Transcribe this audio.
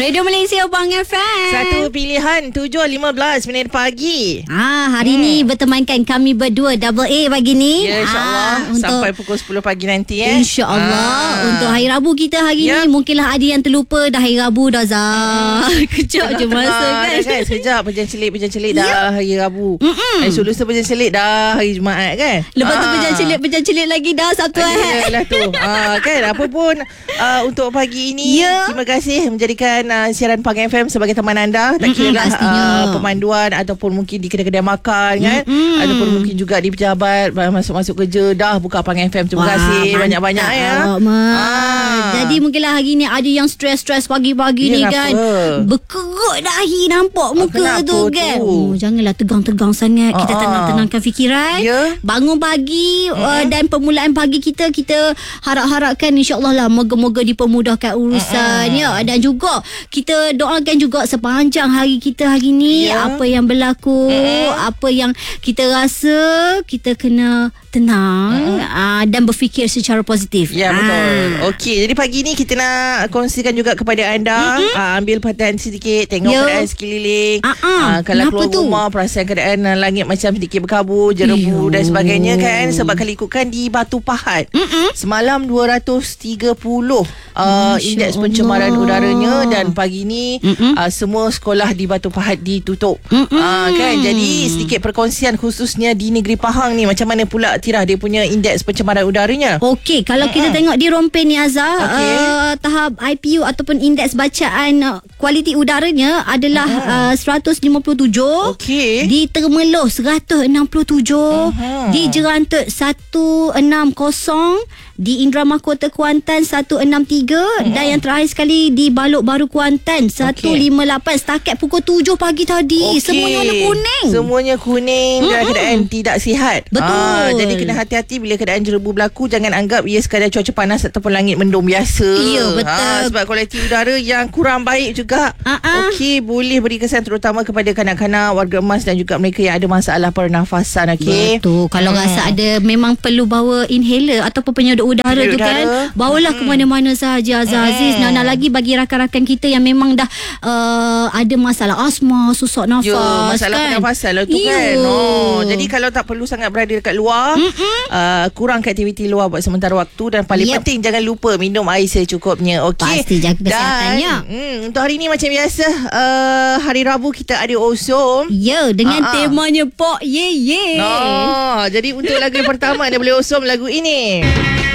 Radio Malaysia Bang FM. Satu pilihan 7.15 minit pagi. Hari ni bertemankan kami berdua Double A pagi ni. Ya, insyaAllah sampai pukul 10 pagi nanti InsyaAllah. Untuk hari Rabu kita hari ni, mungkinlah ada yang terlupa dah hari Rabu dah Zah. Kejap je masa kan. Sekejap Pejan celik dah hari Rabu. Hari Selasa pejan celik dah hari Jumaat kan. Lepas tu pejan celik lagi dah Sabtu Ahad. Yalah tu. Kan apa pun untuk pagi ini terima kasih menjadikan siaran Pang FM sebagai teman anda. Tak kira lah pemanduan ataupun mungkin di kedai-kedai makan kan, ataupun mungkin juga di pejabat masuk-masuk kerja dah buka Pang FM. Terima kasih banyak-banyak ya. Jadi mungkinlah hari ni ada yang stres-stres pagi-pagi ni kan. Berkerut dahi nampak muka tu kan. Janganlah tegang-tegang sangat. Kita tenang-tenangkan fikiran. Bangun pagi dan permulaan pagi kita harap-harapkan insya-Allah lah moga-moga dipermudahkan urusan dan juga kita doakan juga sepanjang hari kita hari ni, apa yang berlaku, apa yang kita rasa, kita kena tenang dan berfikir secara positif. Ya, betul. Okey, jadi pagi ni kita nak kongsikan juga kepada anda, ambil perhatian sedikit, tengok keadaan sekeliling. Kalau keluar rumah perasan keadaan langit macam sedikit berkabut, jerebu dan sebagainya kan, sebab kalau ikutkan di Batu Pahat semalam 230 indeks pencemaran udaranya, dan pagi ni semua sekolah di Batu Pahat ditutup. Kan, jadi sedikit perkongsian khususnya di negeri Pahang ni, macam mana pula Tirah dia punya indeks pencemaran udaranya. Okey, kalau kita tengok di Rompin ni Azhar, tahap IPU ataupun indeks bacaan kualiti udaranya adalah 157. Okey. Di Temerloh 167, di Jerantut 160, di Indra Mahkota Kuantan 163, dan yang terakhir sekali di Balok Baru Kuantan 158. Setakat pukul 7 pagi tadi semuanya warna kuning. Semuanya kuning dalam keadaan tidak sihat. Betul. Jadi kena hati-hati bila keadaan jerebu berlaku. Jangan anggap ia sekadar cuaca panas ataupun langit mendung biasa. Ya, betul. Sebab kualiti udara yang kurang baik juga okey, boleh beri kesan terutama kepada kanak-kanak, warga emas dan juga mereka yang ada masalah pernafasan. Okey. Betul. Kalau rasa ada memang perlu bawa inhaler ataupun penyedut udara tu kan, bawalah ke mana-mana sahaja Aziz. Nak lagi bagi rakan-rakan kita yang memang dah ada masalah asma, susah nafas, masalah kan? pernafasan lah tu kan. Jadi kalau tak perlu sangat berada dekat luar, kurangkan aktiviti luar buat sementara waktu, dan paling penting jangan lupa minum air secukupnya. Okey. Pasti jaga kesehatannya. Untuk hari ni macam biasa, hari Rabu kita ada Osum. Dengan temanya Pok Ye Ye. Jadi untuk lagu yang pertama anda boleh Osum lagu ini.